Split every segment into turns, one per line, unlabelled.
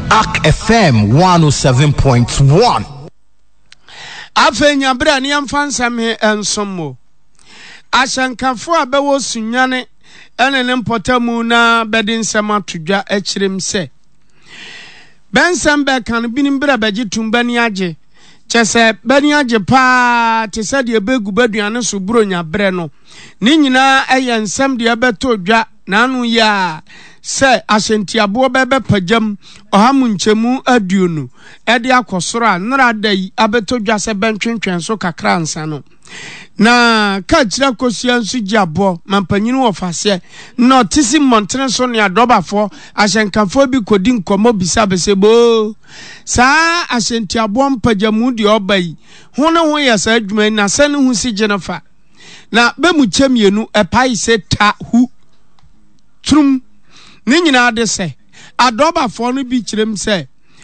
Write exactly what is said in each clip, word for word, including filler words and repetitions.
A C K F M one oh seven point one.
Afenya bra ni amfansa me ensomo. Ashankafo abewo sunyane ene ne mpotamu na bedin sema tudwa ekirem se. Bensam be kan binim bra beji tumbani age. Chese bani age pa te se de begu baduane so bronya bre no. Ni nyina eye nsam de abeto dwa na anu ya se asentiabo bebe pagam ohamu nchemu aduonu ede akosoro nra dai abeto dwa se bentwentwen so kakra nsa no na ka kira kosia nsu giabo mampanyinu ofase no tisi montene so ne adobafo ahyenkafo bi kodi nkomo bisa besebo sa asentiabo mpajamu de obai hone ho yesa adwuma na sane hu si Jennifer na bemu chemienu epai se ta hu trum ni nyina de se adoba fo no bi kirem se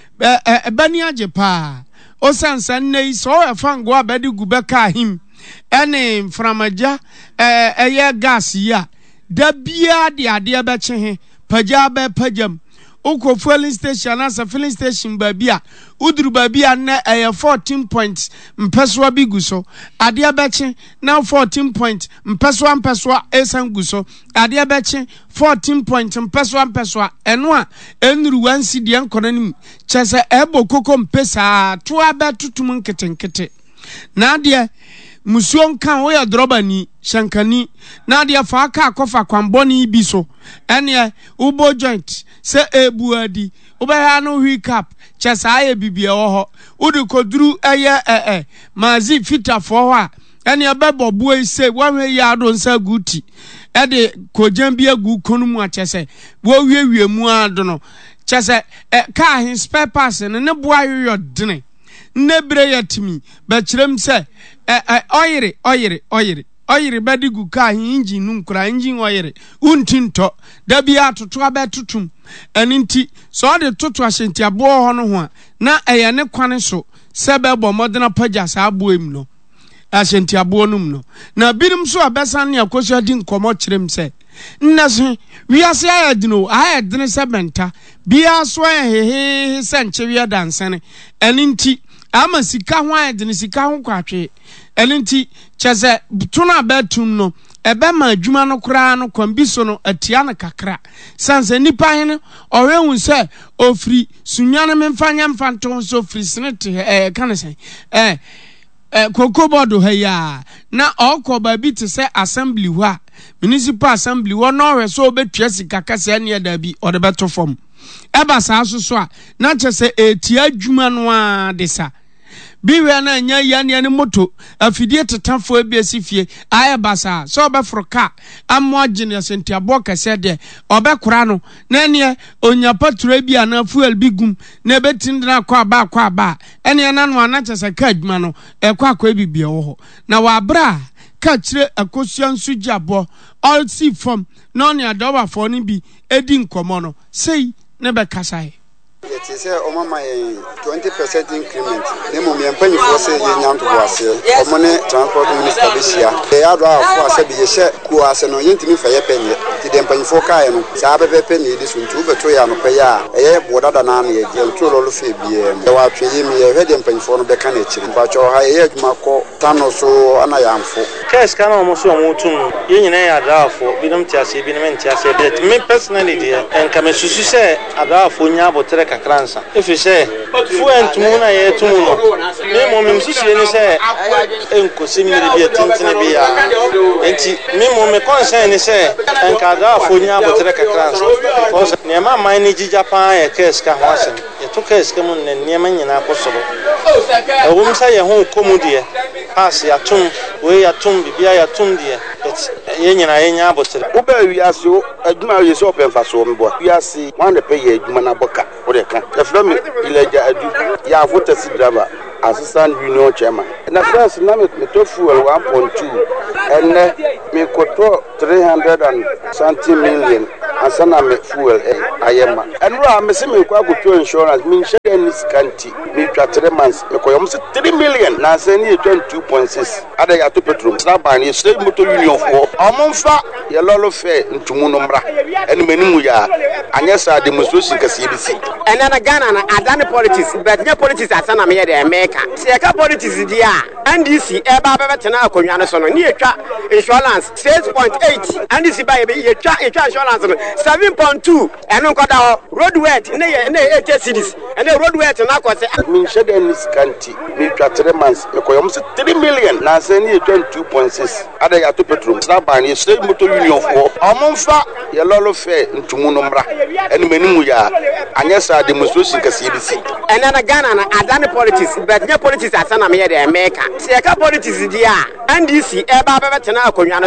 e bani age pa o sansan nei so e fango abedi gubeka him ene mframaja eh eye gas ya da bia de ade be chehe paja be pajam uko fueling station na sa filling station babia uduru babia na eye fourteen points mpeswa biguso ade be che na fourteen point mpeswa mpeswa esan guso ade be che fourteen point mpeswa mpeswa eno a enuru wansi de enkonanim chese ebo koko mpesa to abetutum nketenkete na de musuon kan wo ya droba ni shankani na de fa aka akofa kwamboni bi so ene ubo joint se ebuadi ubeha no hiccup chesa aye bibie wo ho udi koduru eye eh eh mazi fitafo ho a ene bebo buo se wanwe ya do nsa guti ede kojan bi agu konumu a chese wo wiewie mu ado no chese eh, ka hin spare parts ne ne bo ayoyo dene nebre yatimi ba kirem se eh eh oyire oyire oyire oyire badigu ka hin engine nkura engine oyire untinto da bia toto abetutum eninti so de toto ahyentiabo ho no ho na eye ne kwane so sebebo modena paja sa aboem no ahyentiabo no no na birim so abesan ne akoso di nkomo kirem se nnaso wiase ayadino ayadine sebenta bia so hehe senche wi dansane eninti ama sika ho ayadine sika ho kwatwe eninti cheze tuna betum no ebe ma adwuma no kura no kwambiso no atia na kakra sanse nipa hene owehu se ofri sunyane memfanya mfanto so ofri senete eh kanese eh eh kokobodo heya na okoba bi te se assembly ho a municipal assembly wo no hwe so obetua sika kase ne da bi ode beto form eba sa asoso a na chese etia adwuma no a de sa biwe na nya ya ne moto afidie tetafo ebiasifie aye basa so obefroka amogene sentiabo kase de obekora no na ne onya patura bia na fuel bigum na betindina kwa aba kwa aba ene na no anachese ka adwuma no ekwa akwa bibie wo ho na wa bra ka kire akosian sugiabo all see from no ne adoba fo ni bi edi nkomo no sei ne be kasai.
It is a mama twenty percent increment. The moment penny for say young to was a money transport minister this year. They are for a be a share who has an orienting for a penny. The penny for Kayan, Sabe penny this one two, but two and pay a border than any two roll of Fabian. They were treating me a wedding penny for the mechanic, but your high Marco Tano so and I am for.
Cash can almost want to union a for Bidum Tiasi, Bidum Tiasi, me personally, dear, and Kamesu say, a for Yabo Tereka. If you say, Fuent Muna yet to Muno, Memo Mimsi say, Uncle Simili be a Tintinabia, and Mimo me concern say, and Kada Funya Botreka class. Because Nema Mini Japan, a case can wasn't. It took us common and Yemen in Apostle. A woman say a home commodia, pass ya tomb, way a tomb, be a tomb dear. It's Yenya Yenya Botre.
Uber, we ask you, a Juma is open for some boy. We are see one to pay a Jumanaboka. The film Elijah ya voter driver, assistant union chairman. And the first name me to fuel one point two and me koto three hundred and something million and sana me fuel I am. And we are missing me kwa kuto insurance mean and this county, me try three months, me call almost three million. Now send you twenty-two point six. Ada ya to petrol. Snap and you slave motor union for. Amonfa ya lolo fair into Munombra. And many ya. And yes, I demonstration can C B C.
And then again, I done politics, but your politics are some of me the America. See a politics is the and this is a Baba Tana Koyanason near insurance six point eight and this is by insurance seven point two and on got road wet in the cities and the road wet and I was I
mean shed in this county me try three months me call almost three million now send you twenty-two point six ada ya to petrol snap and you slave motor union for amonfa ya lolo fair into Munombra and many ya and yes I demonstration can C B C
and then again I done politics but your politics are some of me the America see a politics is the and this is a Baba Tana Koyanason